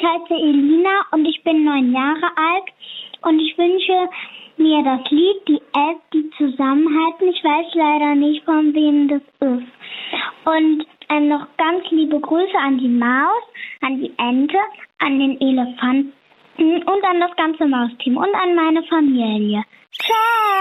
heiße Elina und ich bin 9 Jahre alt und ich wünsche mir das Lied Die Elf, die zusammenhalten. Ich weiß leider nicht, von wem das ist. Und noch ganz liebe Grüße an die Maus, an die Ente, an den Elefanten und an das ganze Mausteam und an meine Familie. Ciao!